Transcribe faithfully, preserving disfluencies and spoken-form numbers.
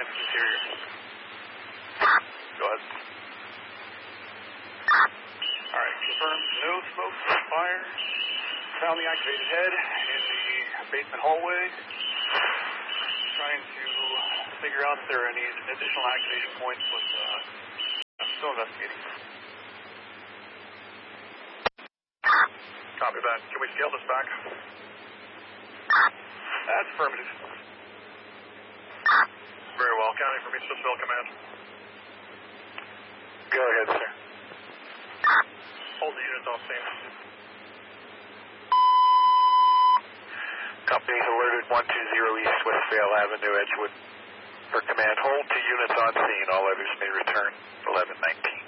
interior. Go ahead. Alright, confirmed no smoke, no fire. Found the activated head in the basement hallway. Trying to figure out if there are any additional activation points, but uh, I'm still investigating. Copy that. Can we scale this back? That's affirmative. Very well. Counting for me, Citadel Command. Go ahead, sir. Hold the units off scene. Company's alerted one two zero East Westvale Avenue, Edgewood. For command, hold two units on scene. All others may return. eleven nineteen.